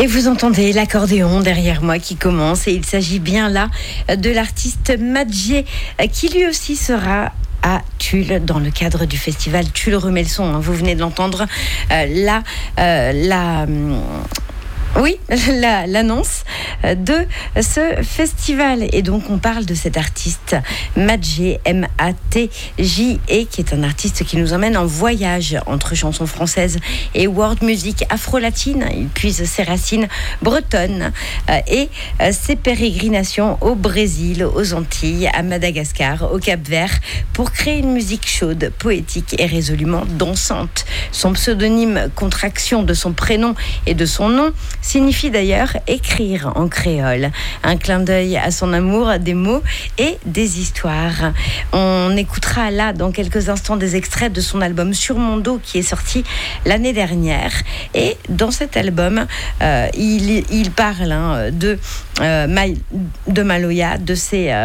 Et vous entendez l'accordéon derrière moi qui commence, et il s'agit bien là de l'artiste Madjé qui lui aussi sera à Tulle dans le cadre du festival Tulle remet le son. Vous venez de l'entendre, l'annonce de ce festival. Et donc on parle de cet artiste Madjé, M-A-T-J-E, qui est un artiste qui nous emmène en voyage entre chansons françaises et world music afro-latine. Il puise ses racines bretonnes et ses pérégrinations au Brésil, aux Antilles, à Madagascar, au Cap-Vert, pour créer une musique chaude, poétique et résolument dansante. Son pseudonyme, contraction de son prénom et de son nom, signifie d'ailleurs écrire en créole. Un clin d'œil à son amour des mots et des histoires. On écoutera là dans quelques instants des extraits de son album Sur mon dos qui est sorti l'année dernière. Et dans cet album, il parle de Maloya, de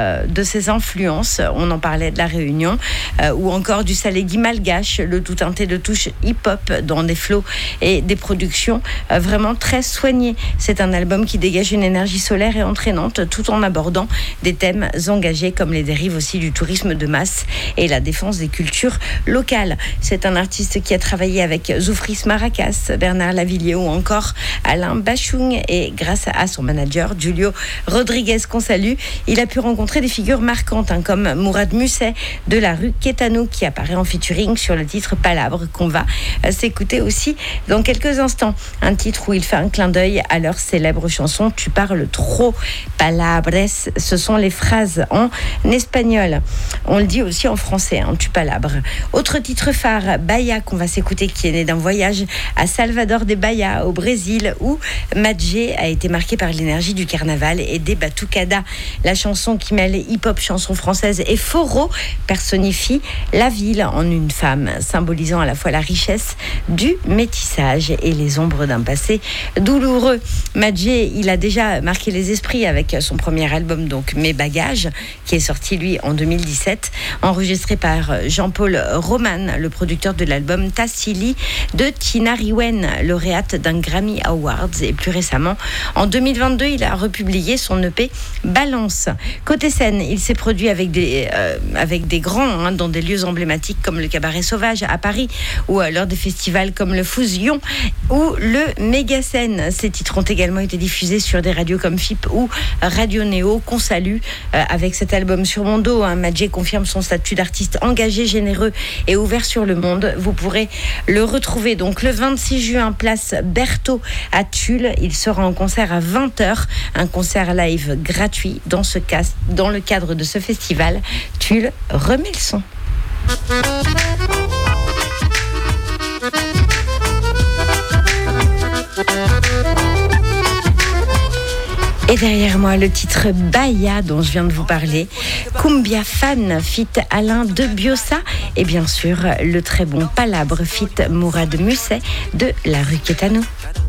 ses influences. On en parlait de La Réunion, ou encore du Salégui malgache, le tout teinté de touches hip-hop dans des flows et des productions vraiment très soignées. C'est un album qui dégage une énergie solaire et entraînante tout en abordant des thèmes engagés comme les dérives aussi du tourisme de masse et la défense des cultures locales. C'est un artiste qui a travaillé avec Zoufris Maracas, Bernard Lavillier ou encore Alain Bachung, et grâce à son manager Julio Rodriguez qu'on salue, il a pu rencontrer des figures marquantes comme Mourad Musset de la rue Quétano qui apparaît en featuring sur le titre Palabre qu'on va s'écouter aussi dans quelques instants. Un titre où il fait un clin d'œil à leur célèbre chanson Tu parles trop. Palabres, ce sont les phrases en espagnol. On le dit aussi en français, tu palabres. Autre titre phare, Bahia, qu'on va s'écouter, qui est né d'un voyage à Salvador de Bahia, au Brésil, où Madjé a été marqué par l'énergie du carnaval et des batucadas. La chanson qui mêle hip-hop, chanson française et foro personnifie la ville en une femme, symbolisant à la fois la richesse du métissage et les ombres d'un passé douloureux. Madjé, il a déjà marqué les esprits avec son premier album, donc Mes Bagages, qui est sorti lui en 2017, enregistré par Jean-Paul Roman, le producteur de l'album Tassili de Tina Riwen, lauréate d'un Grammy Awards. Et plus récemment, en 2022, il a republié son EP Balance. Côté scène, il s'est produit avec des grands dans des lieux emblématiques comme le Cabaret Sauvage à Paris, ou lors des festivals comme le Fusion ou le Mégascène. Ces titres ont également été diffusés sur des radios comme FIP ou Radio Néo qu'on salue. Avec cet album Sur mon dos, Madjé confirme son statut d'artiste engagé, généreux et ouvert sur le monde. Vous pourrez le retrouver donc le 26 juin, place Berthaud à Tulle. Il sera en concert à 20h, un concert live gratuit dans le cadre de ce festival. Tulle remet le son. Et derrière moi, le titre Bahia dont je viens de vous parler, Cumbia Fan fit Alain de Biossa, et bien sûr le très bon Palabre fit Mourad Musset de la rue Quétano.